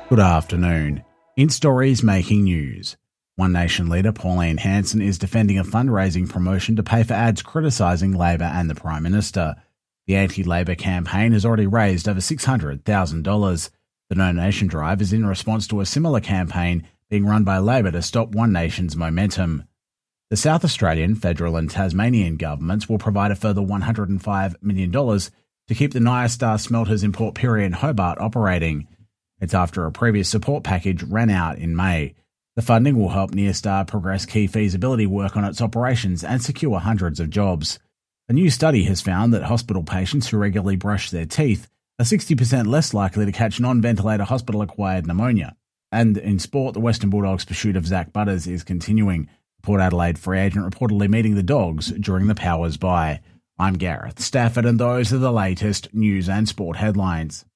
Good afternoon. In stories making news, One Nation leader Pauline Hanson is defending a fundraising promotion to pay for ads criticising Labor and the Prime Minister. The anti-Labor campaign has already raised over $600,000. The donation drive is in response to a similar campaign being run by Labor to stop One Nation's momentum. The South Australian, federal and Tasmanian governments will provide a further $105 million to keep the Nyastar smelters in Port Pirie and Hobart operating. It's after a previous support package ran out in May. The funding will help Nyastar progress key feasibility work on its operations and secure hundreds of jobs. A new study has found that hospital patients who regularly brush their teeth are 60% less likely to catch non-ventilator hospital-acquired pneumonia. And in sport, the Western Bulldogs' pursuit of Zach Butters is continuing. Port Adelaide free agent reportedly meeting the Dogs during the Powers bye. I'm Gareth Stafford, and those are the latest news and sport headlines.